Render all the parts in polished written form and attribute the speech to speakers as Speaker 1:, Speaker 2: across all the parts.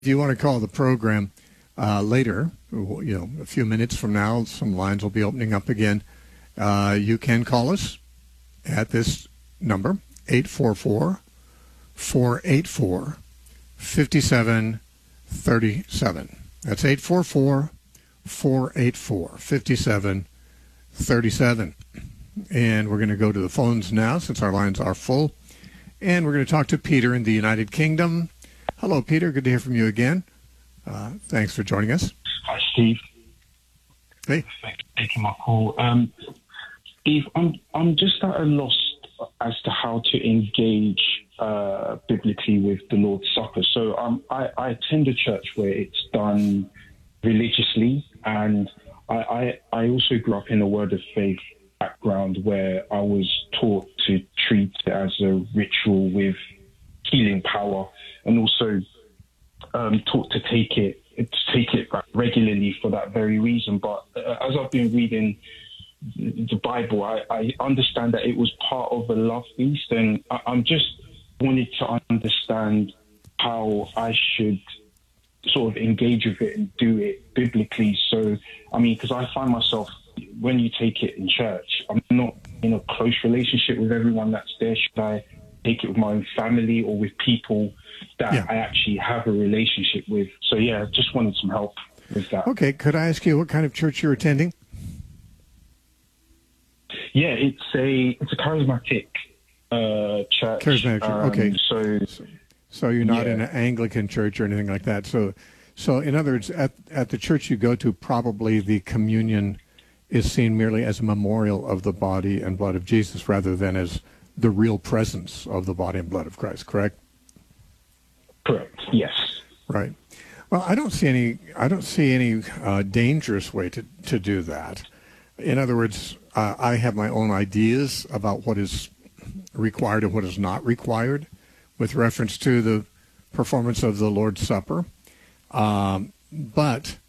Speaker 1: If you want to call the program later, a few minutes from now, some lines will be opening up again. You can call us at this number, 844-484-5737. That's 844-484-5737. And we're going to go to the phones now since our lines are full. And we're going to talk to Peter in the United Kingdom. Hello, Peter. Good to hear from you again. Thanks for joining us.
Speaker 2: Hi, Steve.
Speaker 1: Hey.
Speaker 2: Thanks for taking my call. Steve, I'm just at a loss as to how to engage biblically with the Lord's Supper. So I attend a church where it's done religiously, and I also grew up in a Word of Faith background where I was taught to treat it as a ritual with healing power, and also taught to take it regularly for that very reason. But as I've been reading the Bible, I understand that it was part of a love feast, and I'm just wanted to understand how I should sort of engage with it and do it biblically. So, I mean, because I find myself, when you take it in church, I'm not in a close relationship with everyone that's there. Should I take it with my own family or with people that I actually have a relationship with? So, yeah, just wanted some help with that.
Speaker 1: Okay. Could I ask you what kind of church you're attending?
Speaker 2: Yeah, it's a charismatic church.
Speaker 1: Charismatic church. Okay. So you're not in an Anglican church or anything like that. So in other words, at the church you go to, probably the communion is seen merely as a memorial of the body and blood of Jesus rather than as the real presence of the body and blood of Christ, correct?
Speaker 2: Correct, yes.
Speaker 1: Right. Well, I don't see any dangerous way to do that. In other words, I have my own ideas about what is required and what is not required with reference to the performance of the Lord's Supper. But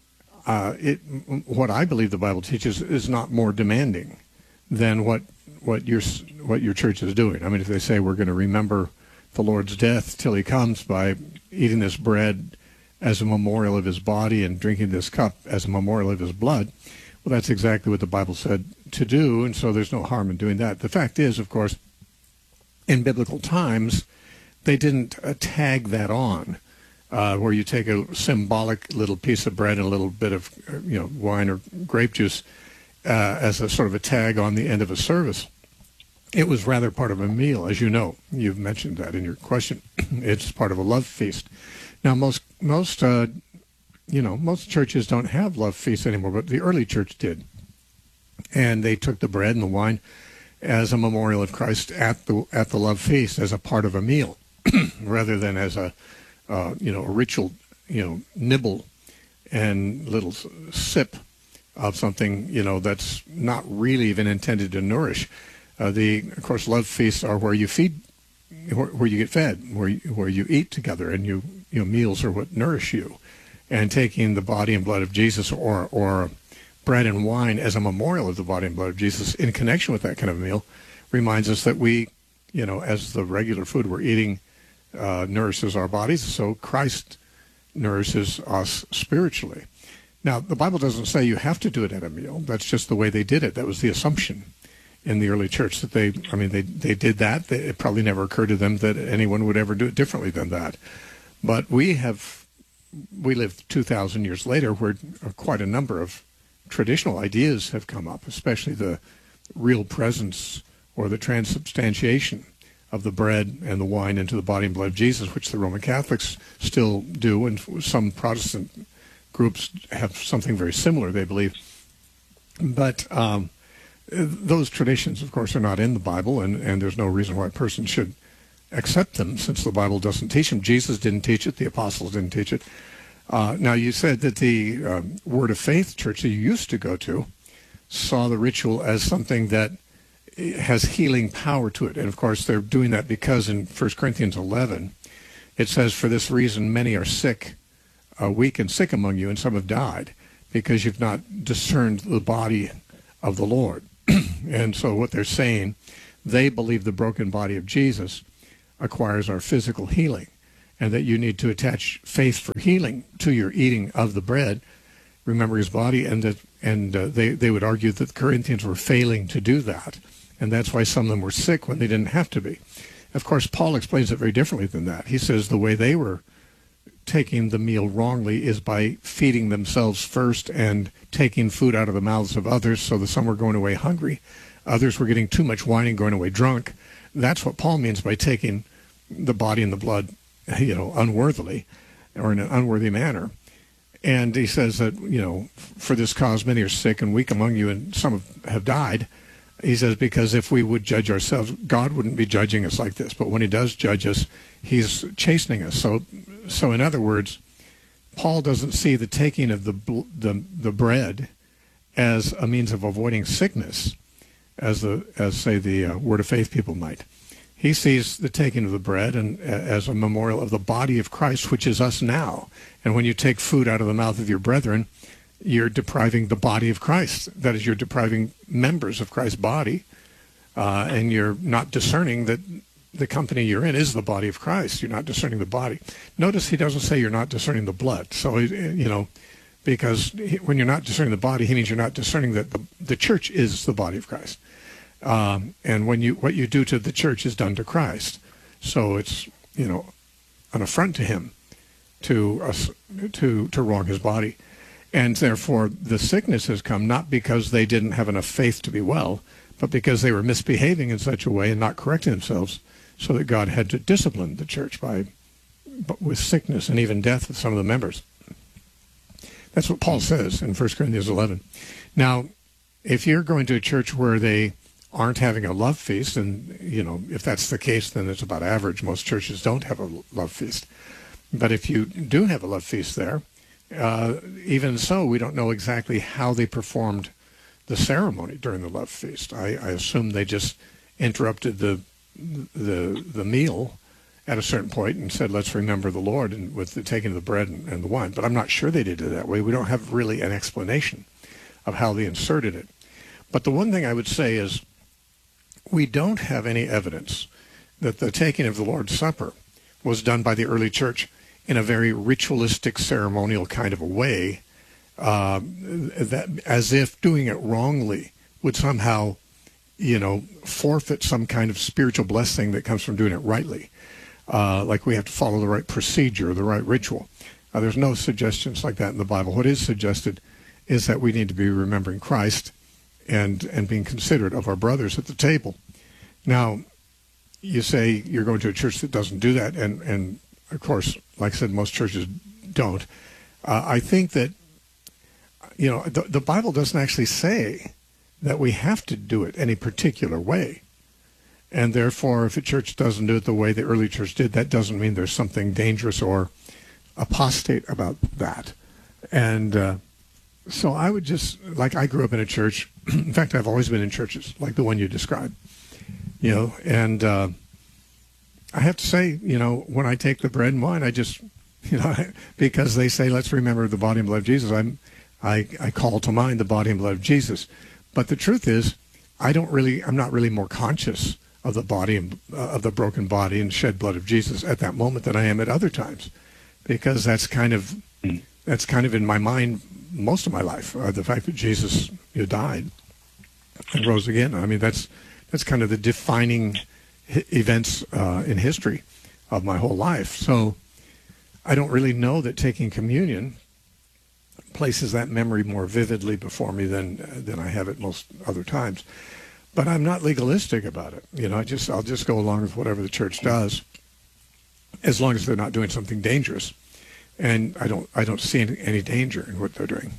Speaker 1: what I believe the Bible teaches is not more demanding than what your church is doing. I mean, if they say we're going to remember the Lord's death till he comes by eating this bread as a memorial of his body and drinking this cup as a memorial of his blood, well, that's exactly what the Bible said to do, and so there's no harm in doing that. The fact is, of course, in biblical times, they didn't tag that on, where you take a symbolic little piece of bread and a little bit of wine or grape juice as a sort of a tag on the end of a service. It was rather part of a meal, as you know. You've mentioned that in your question. It's part of a love feast. Now, most churches don't have love feasts anymore, but the early church did. And they took the bread and the wine as a memorial of Christ at the love feast as a part of a meal, rather than as a ritual, nibble and little sip of something, that's not really even intended to nourish. Of course, love feasts are where you feed, where you get fed, where you eat together, and meals are what nourish you. And taking the body and blood of Jesus or bread and wine as a memorial of the body and blood of Jesus in connection with that kind of meal reminds us that we, as the regular food we're eating nourishes our bodies, so Christ nourishes us spiritually. Now, the Bible doesn't say you have to do it at a meal. That's just the way they did it. That was the assumption in the early church that they did that. It probably never occurred to them that anyone would ever do it differently than that. But we live 2,000 years later where quite a number of traditional ideas have come up, especially the real presence or the transubstantiation of the bread and the wine into the body and blood of Jesus, which the Roman Catholics still do, and some Protestant groups have something very similar, they believe. But those traditions, of course, are not in the Bible, and there's no reason why a person should accept them since the Bible doesn't teach them. Jesus didn't teach it. The apostles didn't teach it. Now, you said that the Word of Faith church that you used to go to saw the ritual as something that has healing power to it. And, of course, they're doing that because in 1 Corinthians 11, it says, "For this reason many are sick, weak and sick among you, and some have died, because you've not discerned the body of the Lord." And so what they're saying, they believe the broken body of Jesus acquires our physical healing. and that you need to attach faith for healing to your eating of the bread, remember his body, and they would argue that the Corinthians were failing to do that, and that's why some of them were sick when they didn't have to be. Of course, Paul explains it very differently than that. He says the way they were taking the meal wrongly is by feeding themselves first and taking food out of the mouths of others, so that some were going away hungry. Others were getting too much wine and going away drunk. That's what Paul means by taking the body and the blood, unworthily or in an unworthy manner. And he says that, for this cause many are sick and weak among you, and some have died. He says, because if we would judge ourselves, God wouldn't be judging us like this. But when he does judge us, he's chastening us. So in other words, Paul doesn't see the taking of the bread as a means of avoiding sickness, as say the Word of Faith people might. He sees the taking of the bread and as a memorial of the body of Christ, which is us now. And when you take food out of the mouth of your brethren, you're depriving the body of Christ. That is, you're depriving members of Christ's body, and you're not discerning that the company you're in is the body of Christ. You're not discerning the body. Notice he doesn't say you're not discerning the blood. So, because when you're not discerning the body, he means you're not discerning that the church is the body of Christ. And what you do to the church is done to Christ. So it's, an affront to him to wrong his body. And therefore, the sickness has come not because they didn't have enough faith to be well, but because they were misbehaving in such a way and not correcting themselves, so that God had to discipline the church with sickness and even death of some of the members. That's what Paul says in 1 Corinthians 11. Now, if you're going to a church where they aren't having a love feast, and, if that's the case, then it's about average. Most churches don't have a love feast. But if you do have a love feast there, even so, we don't know exactly how they performed the ceremony during the love feast. I assume they just interrupted the meal at a certain point and said, let's remember the Lord, and with the taking of the bread and the wine. But I'm not sure they did it that way. We don't have really an explanation of how they inserted it. But the one thing I would say is we don't have any evidence that the taking of the Lord's Supper was done by the early church in a very ritualistic, ceremonial kind of a way, that as if doing it wrongly would somehow, forfeit some kind of spiritual blessing that comes from doing it rightly. Like we have to follow the right procedure, the right ritual. There's no suggestions like that in the Bible. What is suggested is that we need to be remembering Christ and being considerate of our brothers at the table. Now, you say you're going to a church that doesn't do that, and of course, like I said, most churches don't. I think that, the Bible doesn't actually say that we have to do it any particular way. And therefore, if a church doesn't do it the way the early church did, that doesn't mean there's something dangerous or apostate about that. And so I would I grew up in a church. In fact, I've always been in churches like the one you described, and I have to say, when I take the bread and wine, I just, because they say, let's remember the body and blood of Jesus, I call to mind the body and blood of Jesus. But the truth is, I'm not really more conscious of the body and of the broken body and shed blood of Jesus at that moment than I am at other times, because that's kind of in my mind most of my life. The fact that Jesus died and rose again. I mean, that's kind of the defining events in history of my whole life. So I don't really know that taking communion places that memory more vividly before me than I have at most other times. But I'm not legalistic about it. I'll just go along with whatever the church does, as long as they're not doing something dangerous. And I don't see any danger in what they're doing.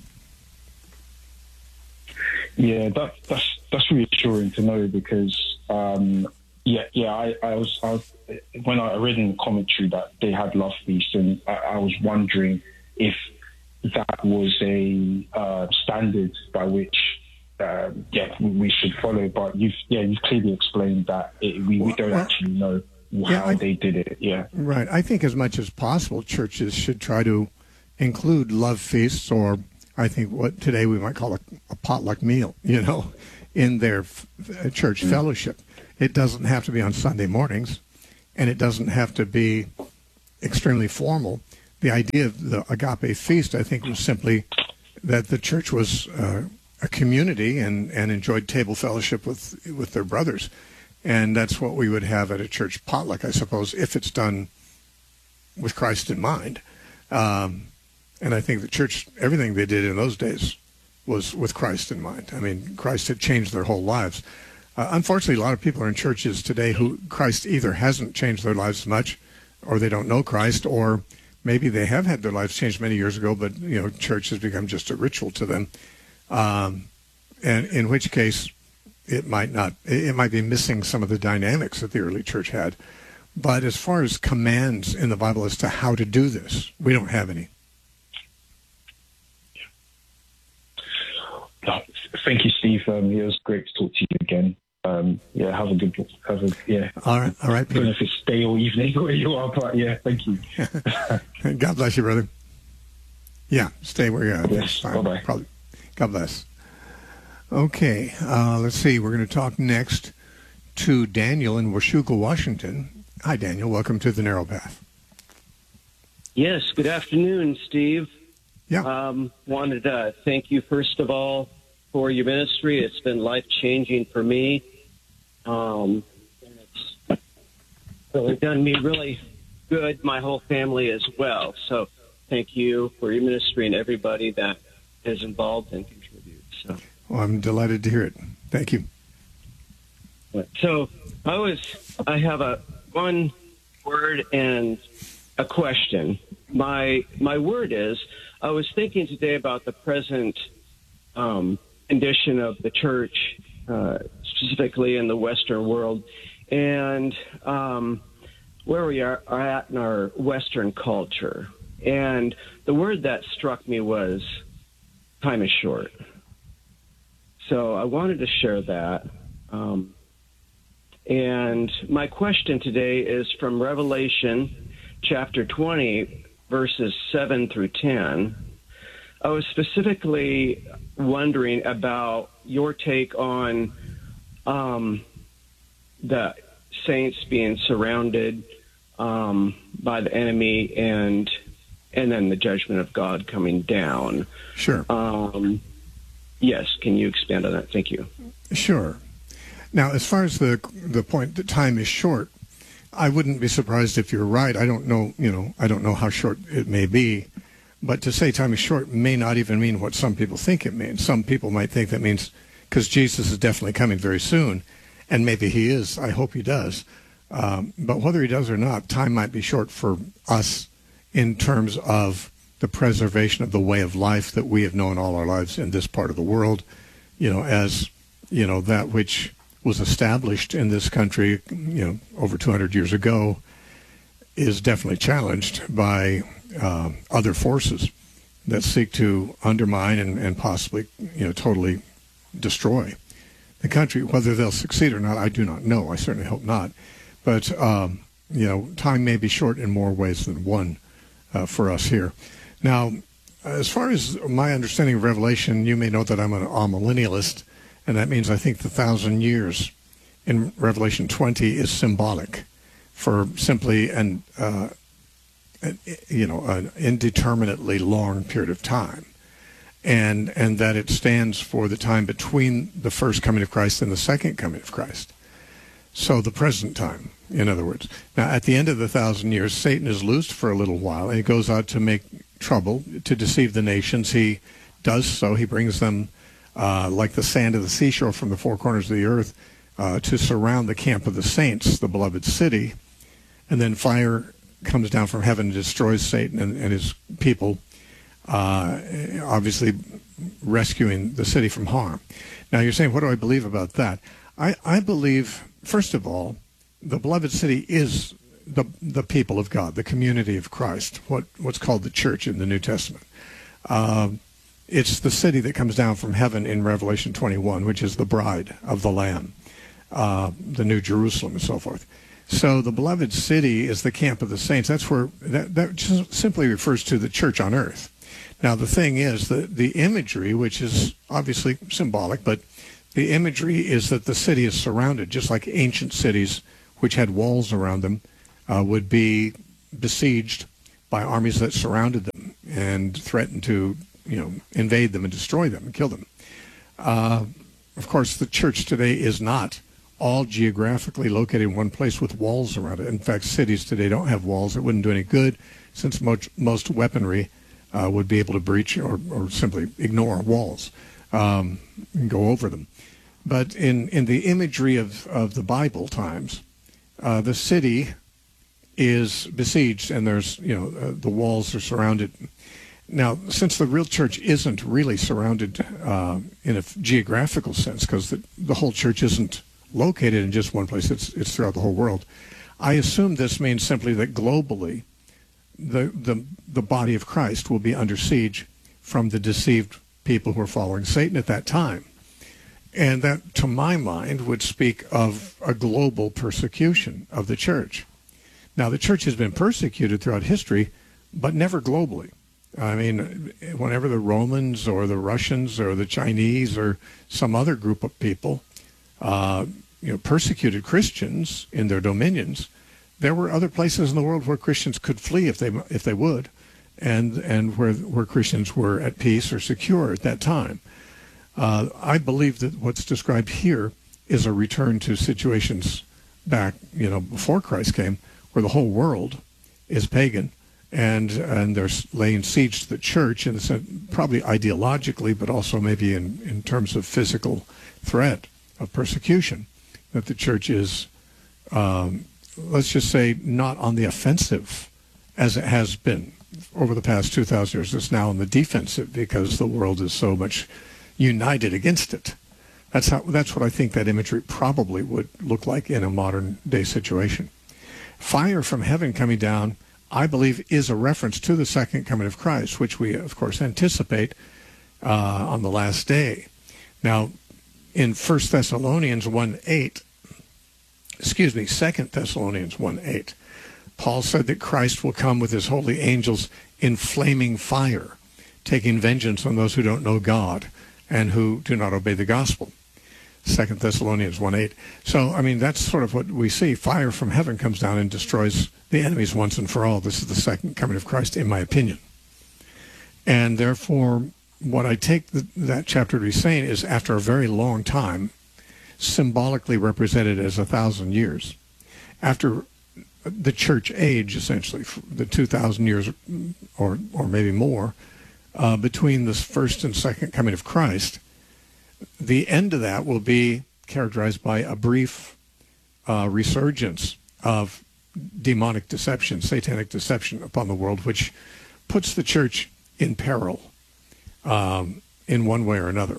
Speaker 2: Yeah, that's reassuring to know, because I was when I read in the commentary that they had love feast, and I was wondering if that was a standard by which we should follow. But you've clearly explained that we don't actually know how they did it. Yeah,
Speaker 1: right. I think as much as possible, churches should try to include love feasts, or I think what today we might call a potluck meal, in their church fellowship. It doesn't have to be on Sunday mornings, and it doesn't have to be, extremely formal. The idea of the agape feast, I think, was simply that the church was a community and enjoyed table fellowship with their brothers. And that's what we would have at a church potluck, I suppose, if it's done with Christ in mind. And I think the church, everything they did in those days was with Christ in mind. I mean, Christ had changed their whole lives. Unfortunately, a lot of people are in churches today who Christ either hasn't changed their lives much, or they don't know Christ, or maybe they have had their lives changed many years ago, but church has become just a ritual to them. And in which case, it might be missing some of the dynamics that the early church had. But as far as commands in the Bible as to how to do this, we don't have any.
Speaker 2: Thank you, Steve. It was great to talk to you again. Have a good,
Speaker 1: All right,
Speaker 2: I don't know if it's day or evening where you are, but thank you.
Speaker 1: God bless you, brother. Yeah, stay where you're at.
Speaker 2: Yes, bye-bye.
Speaker 1: Probably. God bless. Okay, let's see. We're going to talk next to Daniel in Washougal, Washington. Hi, Daniel. Welcome to The Narrow Path.
Speaker 3: Yes, good afternoon, Steve.
Speaker 1: Yeah.
Speaker 3: Wanted to thank you, first of all, for your ministry. It's been life-changing for me. And it's really done me really good, my whole family as well. So thank you for your ministry and everybody that is involved and contributes. So.
Speaker 1: Well, I'm delighted to hear it. Thank you.
Speaker 3: So I have one word and a question. My word is, I was thinking today about the present condition of the church, specifically in the Western world, and where we are at in our Western culture. And the word that struck me was, time is short. So I wanted to share that. And my question today is from Revelation chapter 20, verses 7 through 10. I was specifically wondering about your take on the saints being surrounded by the enemy and then the judgment of God coming down.
Speaker 1: Sure.
Speaker 3: Yes, can you expand on that? Thank you.
Speaker 1: Sure. Now, as far as the point that time is short, I wouldn't be surprised if you're right. I don't know, I don't know how short it may be, but to say time is short may not even mean what some people think it means. Some people might think that means because Jesus is definitely coming very soon, and maybe he is. I hope he does. But whether he does or not, time might be short for us in terms of the preservation of the way of life that we have known all our lives in this part of the world, as, that which was established in this country, over 200 years ago, is definitely challenged by other forces that seek to undermine and possibly, totally destroy the country. Whether they'll succeed or not, I do not know. I certainly hope not. But, time may be short in more ways than one for us here. Now, as far as my understanding of Revelation, you may know that I'm an amillennialist, and that means I think the 1,000 years in Revelation 20 is symbolic for simply an indeterminately long period of time, and that it stands for the time between the first coming of Christ and the second coming of Christ. So the present time, in other words. Now, at the end of the 1,000 years, Satan is loosed for a little while, and he goes out to make trouble, to deceive the nations. He does so. He brings them like the sand of the seashore from the four corners of the earth to surround the camp of the saints, the beloved city. And then fire comes down from heaven and destroys Satan and his people, obviously rescuing the city from harm. Now you're saying, what do I believe about that? I believe, first of all, the beloved city is the people of God, the community of Christ, what's called the church in the New Testament. It's the city that comes down from heaven in Revelation 21, which is the bride of the Lamb, the New Jerusalem and so forth. So the beloved city is the camp of the saints. That's where that just simply refers to the church on earth. Now the thing is, the imagery, which is obviously symbolic, but the imagery is that the city is surrounded, just like ancient cities which had walls around them would be besieged by armies that surrounded them and threatened to, invade them and destroy them and kill them. Of course, the church today is not all geographically located in one place with walls around it. In fact, cities today don't have walls. It wouldn't do any good, since most weaponry would be able to breach or simply ignore walls and go over them. But in the imagery of the Bible times, the city is besieged, and there's the walls are surrounded. Now, since the real church isn't really surrounded in a geographical sense, because the whole church isn't located in just one place, it's throughout the whole world, I assume this means simply that globally the body of Christ will be under siege from the deceived people who are following Satan at that time. And that, to my mind, would speak of a global persecution of the church. Now, the church has been persecuted throughout history, but never globally. I mean, whenever the Romans or the Russians or the Chinese or some other group of people, persecuted Christians in their dominions, there were other places in the world where Christians could flee if they would, and where Christians were at peace or secure at that time. I believe that what's described here is a return to situations back, before Christ came, where the whole world is pagan, and they're laying siege to the church, in the sense, probably ideologically, but also maybe in terms of physical threat of persecution, that the church is, let's just say, not on the offensive as it has been over the past 2,000 years. It's now on the defensive because the world is so much united against it. That's what I think that imagery probably would look like in a modern day situation. Fire from heaven coming down, I believe, is a reference to the second coming of Christ, which we, of course, anticipate on the last day. Now, in 2 Thessalonians 1:8, Paul said that Christ will come with his holy angels in flaming fire, taking vengeance on those who don't know God and who do not obey the gospel. 2 Thessalonians 1:8. So, I mean, that's sort of what we see. Fire from heaven comes down and destroys the enemies once and for all. This is the second coming of Christ, in my opinion. And therefore, what I take that chapter to be saying is, after a very long time, symbolically represented as 1,000 years, after the church age, essentially, the 2,000 years or maybe more, between the first and second coming of Christ, the end of that will be characterized by a brief resurgence of demonic deception, satanic deception upon the world, which puts the church in peril in one way or another.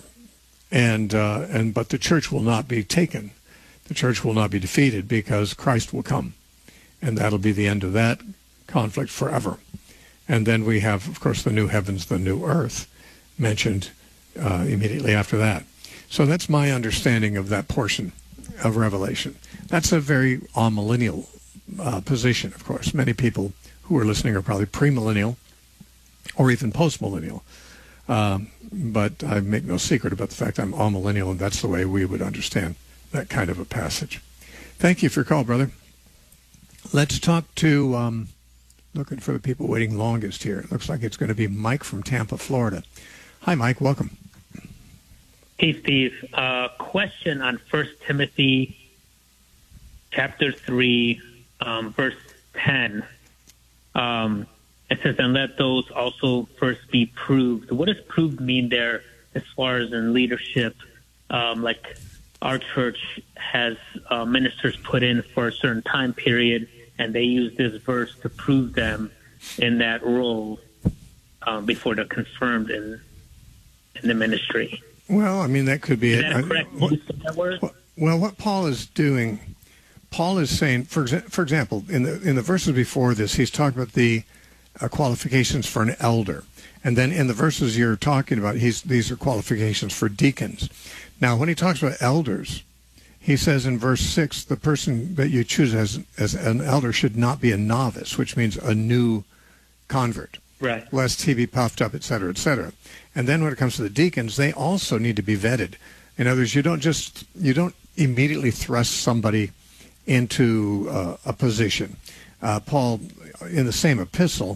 Speaker 1: But the church will not be taken. The church will not be defeated, because Christ will come. And that'll be the end of that conflict forever. And then we have, of course, the new heavens, the new earth mentioned immediately after that. So that's my understanding of that portion of Revelation. That's a very amillennial position, of course. Many people who are listening are probably premillennial or even postmillennial. But I make no secret about the fact I'm amillennial, and that's the way we would understand that kind of a passage. Thank you for your call, brother. Let's talk to, looking for the people waiting longest here. It looks like it's going to be Mike from Tampa, Florida. Hi, Mike. Welcome.
Speaker 4: Hey, Steve. Question on 1 Timothy chapter 3, verse 10. It says, and let those also first be proved. What does proved mean there as far as in leadership? Like our church has ministers put in for a certain time period, and they use this verse to prove them in that role before they're confirmed in the ministry.
Speaker 1: Well, I mean, that could be it.
Speaker 4: Is that correct use of that word?
Speaker 1: Well, what Paul is doing, Paul is saying, for example, in the verses before this, he's talking about the qualifications for an elder. And then in the verses you're talking about, these are qualifications for deacons. Now, when he talks about elders, he says in verse 6, the person that you choose as an elder should not be a novice, which means a new convert.
Speaker 4: Right.
Speaker 1: Lest he be puffed up, et cetera, et cetera. And then when it comes to the deacons, they also need to be vetted. In other words, you don't immediately thrust somebody into a position. Paul, in the same epistle,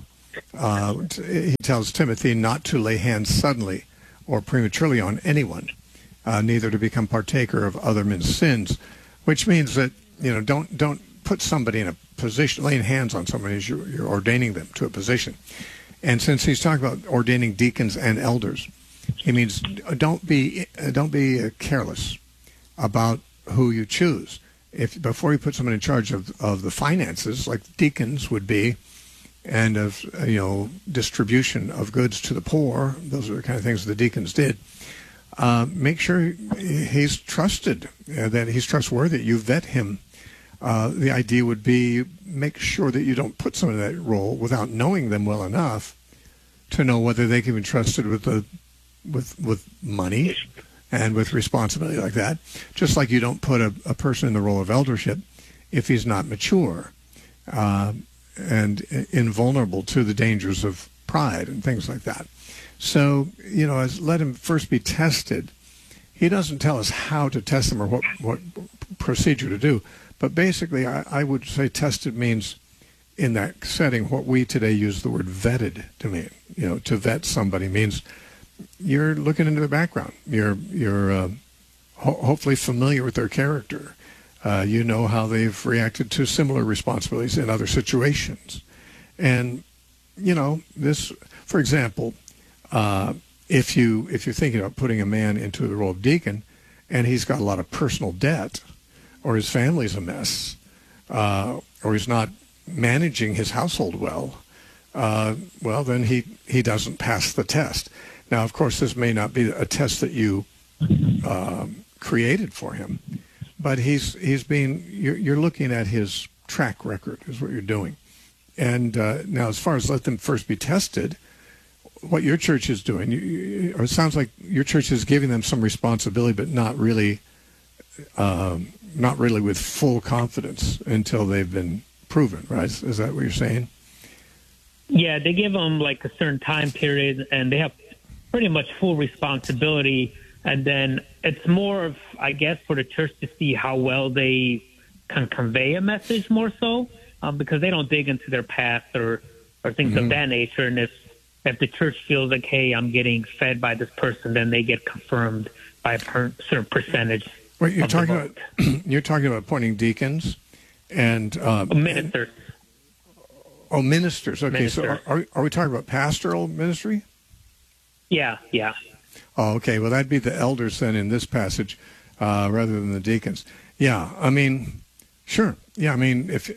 Speaker 1: he tells Timothy not to lay hands suddenly or prematurely on anyone, neither to become partaker of other men's sins, which means that, don't put somebody in a position, laying hands on somebody as you're ordaining them to a position. And since he's talking about ordaining deacons and elders, he means don't be careless about who you choose. If before you put someone in charge of the finances, like deacons would be, and of distribution of goods to the poor, those are the kind of things the deacons did. Make sure he's trusted, that he's trustworthy. You vet him. The idea would be make sure that you don't put someone in that role without knowing them well enough to know whether they can be trusted with money and with responsibility like that. Just like you don't put a person in the role of eldership if he's not mature and invulnerable to the dangers of pride and things like that. So, let him first be tested. He doesn't tell us how to test them or what procedure to do. But basically, I would say tested means, in that setting, what we today use the word vetted to mean. To vet somebody means you're looking into their background. You're hopefully familiar with their character. You know how they've reacted to similar responsibilities in other situations. And, this, for example, if you're thinking about putting a man into the role of deacon and he's got a lot of personal debt, or his family's a mess, or he's not managing his household well, then he doesn't pass the test. Now, of course, this may not be a test that you created for him, but you're looking at his track record is what you're doing. And now, as far as let them first be tested, what your church is doing, or it sounds like your church is giving them some responsibility, but not really with full confidence until they've been proven, right? Is that what you're saying?
Speaker 4: Yeah, they give them like a certain time period, and they have pretty much full responsibility. And then it's more of, I guess, for the church to see how well they can convey a message more so, because they don't dig into their past or things of that nature. And if the church feels like, hey, I'm getting fed by this person, then they get confirmed by a certain percentage.
Speaker 1: Wait, you're talking about appointing deacons and
Speaker 4: ministers.
Speaker 1: Ministers. Okay,
Speaker 4: Minister.
Speaker 1: So are we talking about pastoral ministry?
Speaker 4: Yeah.
Speaker 1: Oh, okay. Well, that'd be the elders then in this passage, rather than the deacons. Yeah, I mean, sure. Yeah, I mean, if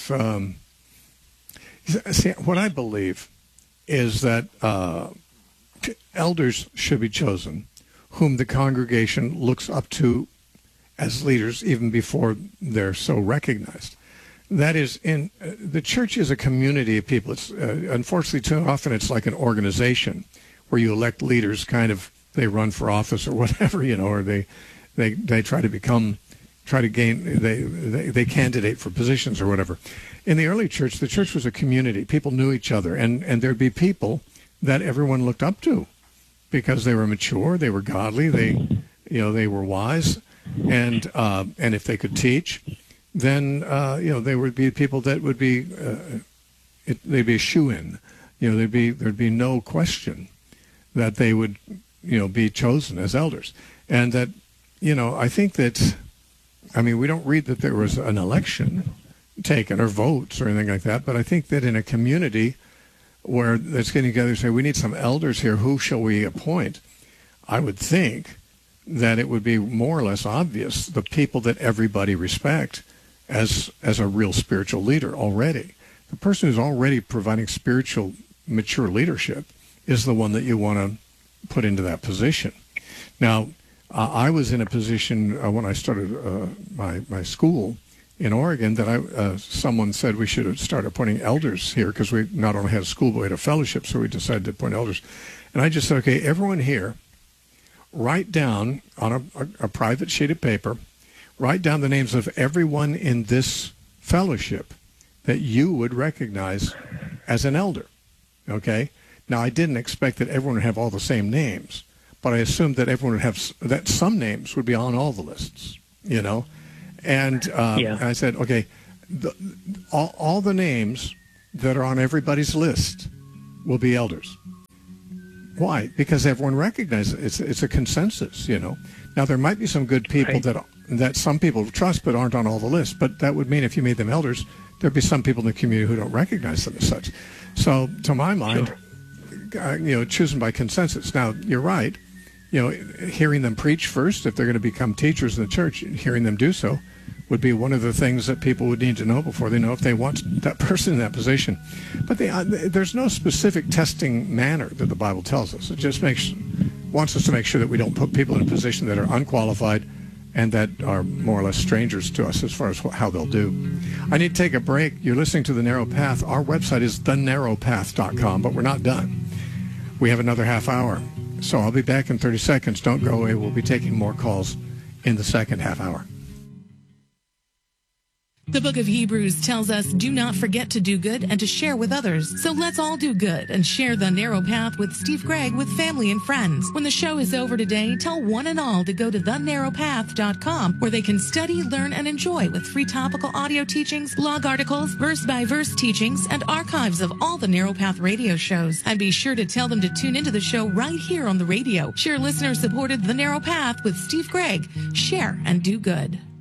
Speaker 1: see, what I believe is that elders should be chosen, whom the congregation looks up to as leaders even before they're so recognized. That is, the church is a community of people. It's unfortunately too often it's like an organization where you elect leaders, kind of they run for office or whatever, or they try to gain, they candidate for positions or whatever. In the early church, the church was a community. People knew each other, and there'd be people that everyone looked up to because they were mature, they were godly, they were wise. And if they could teach, then they would be people that would be they'd be a shoo-in. There'd be no question that they would be chosen as elders. And that I think that we don't read that there was an election taken or votes or anything like that, but I think that in a community where that's getting together and say we need some elders here, who shall we appoint? I would think that it would be more or less obvious the people that everybody respect as a real spiritual leader already. The person who's already providing spiritual mature leadership is the one that you want to put into that position. Now, I was in a position when I started my school in Oregon that someone said we should start appointing elders here because we not only had a school but we had a fellowship, so we decided to appoint elders. And I just said, okay, everyone here, write down on a private sheet of paper, write down the names of everyone in this fellowship that you would recognize as an elder, okay? Now, I didn't expect that everyone would have all the same names, but I assumed that everyone would have, that some names would be on all the lists, And I said, okay, all the names that are on everybody's list will be elders. Why? Because everyone recognizes it's a consensus, you know. Now, there might be some good people that some people trust but aren't on all the lists, but that would mean if you made them elders, there'd be some people in the community who don't recognize them as such. So, to my mind, choosing by consensus. Now, you're right. You know, hearing them preach first, if they're going to become teachers in the church, hearing them do so would be one of the things that people would need to know before they know if they want that person in that position. But there's no specific testing manner that the Bible tells us. It just wants us to make sure that we don't put people in a position that are unqualified and that are more or less strangers to us as far as how they'll do. I need to take a break. You're listening to The Narrow Path. Our website is thenarrowpath.com, but we're not done. We have another half hour. So I'll be back in 30 seconds. Don't go away. We'll be taking more calls in the second half hour.
Speaker 5: The book of Hebrews tells us, do not forget to do good and to share with others. So let's all do good and share The Narrow Path with Steve Gregg with family and friends. When the show is over today, tell one and all to go to thenarrowpath.com, where they can study, learn, and enjoy with free topical audio teachings, blog articles, verse-by-verse teachings, and archives of all the Narrow Path radio shows. And be sure to tell them to tune into the show right here on the radio. Share listener-supported The Narrow Path with Steve Gregg. Share and do good.